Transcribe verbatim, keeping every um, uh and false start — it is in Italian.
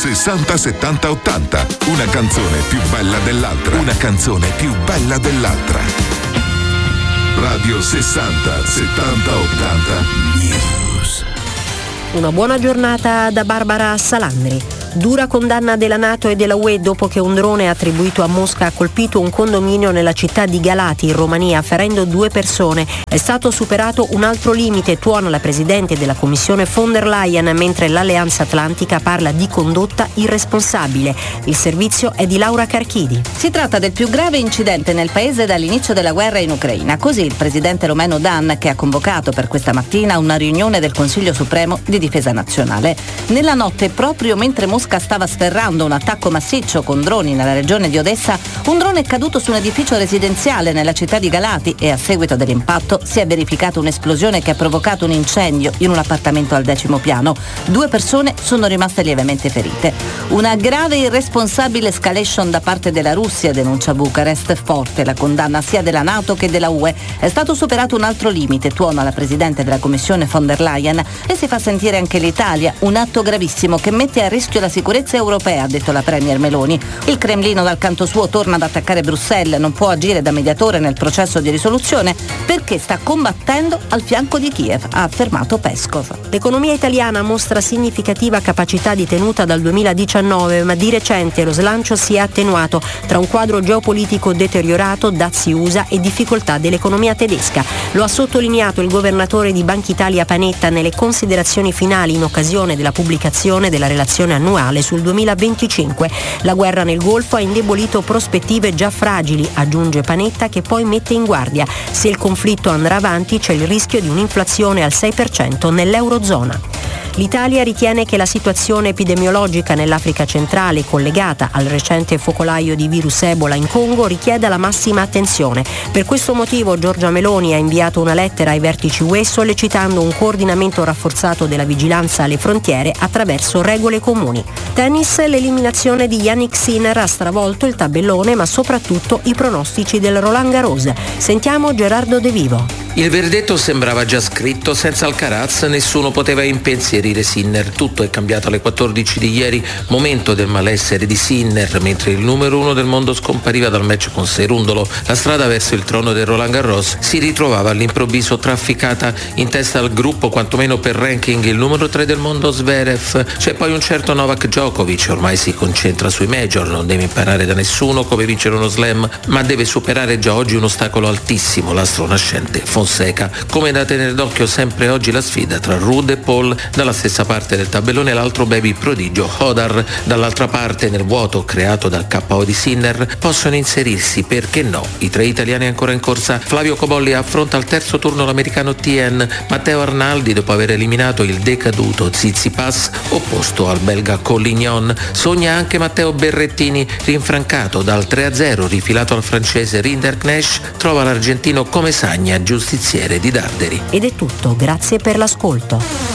sessanta settanta ottanta. Una canzone più bella dell'altra. Una canzone più bella dell'altra. Radio sessanta settanta ottanta News. Una buona giornata da Barbara Salandri. Dura condanna della NATO e della U E dopo che un drone attribuito a Mosca ha colpito un condominio nella città di Galati, in Romania, ferendo due persone. È stato superato un altro limite, tuona la Presidente della Commissione von der Leyen, mentre l'Alleanza Atlantica parla di condotta irresponsabile. Il servizio è di Laura Carchidi. Si tratta del più grave incidente nel paese dall'inizio della guerra in Ucraina. Così il Presidente romeno Dan, che ha convocato per questa mattina una riunione del Consiglio Supremo di Difesa Nazionale. Nella notte, proprio mentre Mosca stava sferrando un attacco massiccio con droni nella regione di Odessa, un drone è caduto su un edificio residenziale nella città di Galati e a seguito dell'impatto si è verificata un'esplosione che ha provocato un incendio in un appartamento al decimo piano. Due persone sono rimaste lievemente ferite. Una grave e irresponsabile escalation da parte della Russia, denuncia Bucarest. Forte la condanna sia della NATO che della U E. È stato superato un altro limite, tuona la Presidente della Commissione von der Leyen, e si fa sentire anche l'Italia. Un atto gravissimo che mette a rischio la sicurezza europea, ha detto la Premier Meloni. Il Cremlino dal canto suo torna ad attaccare Bruxelles, non può agire da mediatore nel processo di risoluzione perché sta combattendo al fianco di Kiev, ha affermato Peskov. L'economia italiana mostra significativa capacità di tenuta dal duemiladiciannove, ma di recente lo slancio si è attenuato tra un quadro geopolitico deteriorato, dazi U S A e difficoltà dell'economia tedesca. Lo ha sottolineato il governatore di Banca Italia Panetta nelle considerazioni finali in occasione della pubblicazione della relazione annuale sul duemilaventicinque. La guerra nel Golfo ha indebolito prospettive già fragili, aggiunge Panetta, che poi mette in guardia. Se il conflitto andrà avanti c'è il rischio di un'inflazione al sei per cento nell'Eurozona. L'Italia ritiene che la situazione epidemiologica nell'Africa centrale, collegata al recente focolaio di virus Ebola in Congo, richieda la massima attenzione. Per questo motivo Giorgia Meloni ha inviato una lettera ai vertici U E sollecitando un coordinamento rafforzato della vigilanza alle frontiere attraverso regole comuni. Tennis, l'eliminazione di Yannick Sinner ha stravolto il tabellone, ma soprattutto i pronostici del Roland Garros. Sentiamo Gerardo De Vivo. Il verdetto sembrava già scritto, senza Alcaraz nessuno poteva impensierire Sinner. Tutto è cambiato alle quattordici di ieri, momento del malessere di Sinner, mentre il numero uno del mondo scompariva dal match con Cerundolo. La strada verso il trono del Roland Garros si ritrovava all'improvviso trafficata. In testa al gruppo, quantomeno per ranking, il numero tre del mondo Zverev. C'è poi un certo Novak Djokovic, ormai si concentra sui major, non deve imparare da nessuno come vincere uno slam, ma deve superare già oggi un ostacolo altissimo, l'astro nascente Fonseca. Come da tenere d'occhio sempre oggi la sfida tra Ruud e Paul, dalla stessa parte del tabellone l'altro baby prodigio Hodar, dall'altra parte nel vuoto creato dal K O di Sinner possono inserirsi, perché no, i tre italiani ancora in corsa. Flavio Cobolli affronta al terzo turno l'americano T N, Matteo Arnaldi dopo aver eliminato il decaduto Tsitsipas opposto al belga Collignon. Sogna anche Matteo Berrettini, rinfrancato dal tre a zero rifilato al francese Rinderknecht, trova l'argentino Comesaña giustiziere di Darderi. Ed è tutto, grazie per l'ascolto.